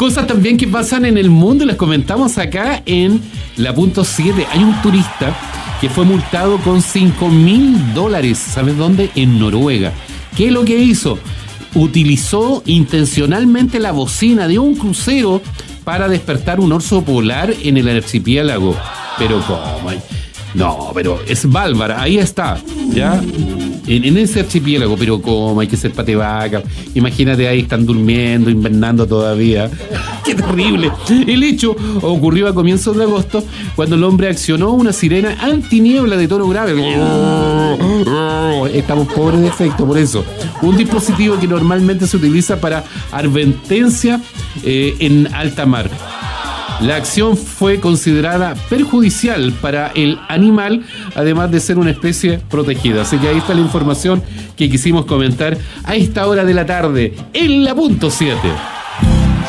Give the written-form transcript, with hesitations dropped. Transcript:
Cosas también que pasan en el mundo, las comentamos acá en la punto 7. Hay un turista que fue multado con $5,000. ¿Sabes dónde? En Noruega. ¿Qué es lo que hizo? Utilizó intencionalmente la bocina de un crucero para despertar un oso polar en el archipiélago. Pero ¿cómo? No, pero es Svalbard, ahí está, ¿ya? En ese archipiélago, pero ¿cómo? Hay que ser patevaca. Imagínate, ahí están durmiendo, invernando todavía. ¡Qué terrible! El hecho ocurrió a comienzos de agosto, cuando el hombre accionó una sirena antiniebla de tono grave. Estamos pobres de efecto, por eso. Un dispositivo que normalmente se utiliza para advertencia en alta mar. La acción fue considerada perjudicial para el animal, además de ser una especie protegida. Así que ahí está la información que quisimos comentar a esta hora de la tarde, en la punto 7.